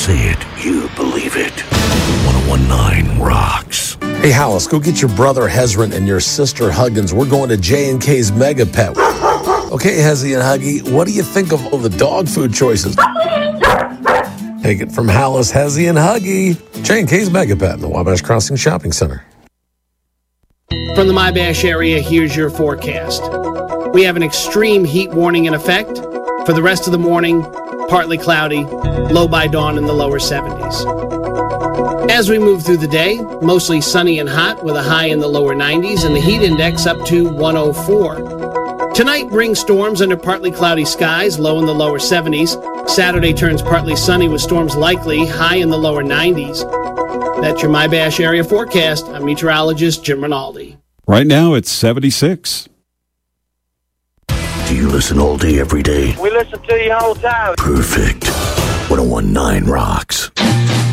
say it, you believe it. 101.9 rocks. Hey, Hollis, go get your brother Hezron and your sister Huggins. We're going to J&K's Mega Pet. Okay, Hezzy and Huggy, what do you think of all the dog food choices? Take it from Hollis, Hezzy, and Huggy. J&K's Mega Pet in the Wabash Crossing Shopping Center. From the My-Bash area, here's your forecast. We have an extreme heat warning in effect. For the rest of the morning, partly cloudy, low by dawn in the lower 70s. As we move through the day, mostly sunny and hot with a high in the lower 90s and the heat index up to 104. Tonight brings storms under partly cloudy skies, low in the lower 70s. Saturday turns partly sunny with storms likely, high in the lower 90s. That's your My-Bash area forecast. I'm meteorologist Jim Rinaldi. Right now it's 76. Do you listen all day, every day? We listen to you all the time. Perfect. 101.9 rocks.